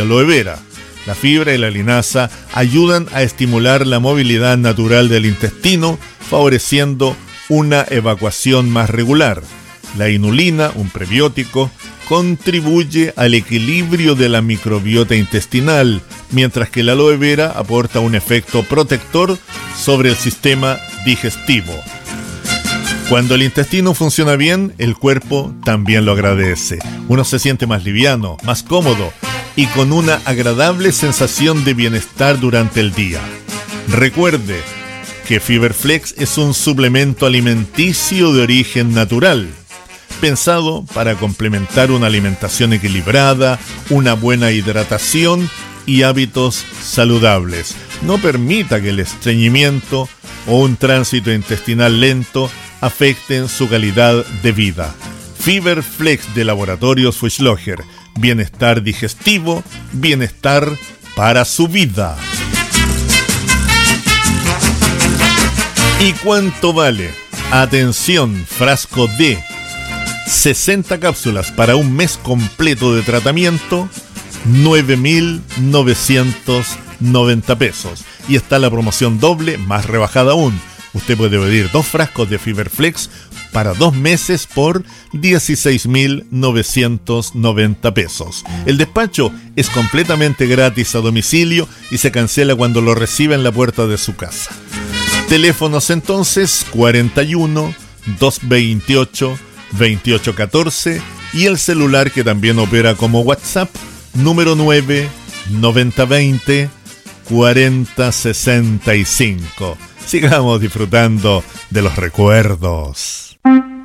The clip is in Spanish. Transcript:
aloe vera. La fibra y la linaza ayudan a estimular la movilidad natural del intestino, favoreciendo una evacuación más regular. La inulina, un prebiótico, contribuye al equilibrio de la microbiota intestinal, mientras que la aloe vera aporta un efecto protector sobre el sistema digestivo. Cuando el intestino funciona bien, el cuerpo también lo agradece. Uno se siente más liviano, más cómodo y con una agradable sensación de bienestar durante el día. Recuerde que Fiberflex es un suplemento alimenticio de origen natural, pensado para complementar una alimentación equilibrada, una buena hidratación y hábitos saludables. No permita que el estreñimiento o un tránsito intestinal lento afecten su calidad de vida. Fiberflex de Laboratorios Fuchslocher. Bienestar digestivo, bienestar para su vida. ¿Y cuánto vale? Atención, frasco de 60 cápsulas para un mes completo de tratamiento, 9.990 pesos. Y está la promoción doble, más rebajada aún. Usted puede pedir 2 frascos de Fiberflex para 2 meses por 16.990 pesos. El despacho es completamente gratis a domicilio y se cancela cuando lo reciba en la puerta de su casa. Teléfonos entonces 41 228 2814 y el celular que también opera como WhatsApp, número 9 9020 4065. Sigamos disfrutando de los recuerdos.